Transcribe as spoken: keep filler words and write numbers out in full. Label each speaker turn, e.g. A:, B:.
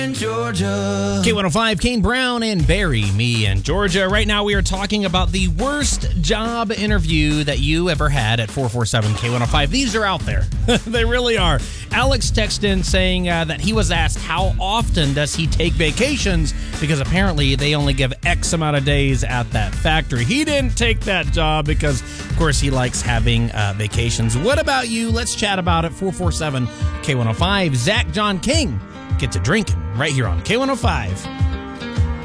A: In Georgia.
B: K one oh five, Kane Brown and Barry, me in Georgia. Right now we are talking about the worst job interview that you ever had at four four seven K one oh five. These are out there. They really are. Alex texted in saying uh, that he was asked how often does he take vacations because apparently they only give X amount of days at that factory. He didn't take that job because, of course, he likes having uh, vacations. What about you? Let's chat about it. four four seven K one oh five. Zach John King gets to drinking right here on K one oh five.